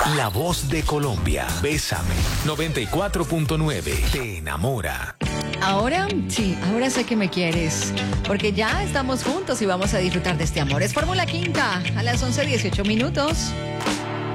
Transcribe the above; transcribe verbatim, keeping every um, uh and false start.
La voz de Colombia. Bésame. noventa y cuatro punto nueve. Te enamora. Ahora, sí, ahora sé que me quieres, porque ya estamos juntos y vamos a disfrutar de este amor. Es Fórmula Quinta, a las once dieciocho minutos.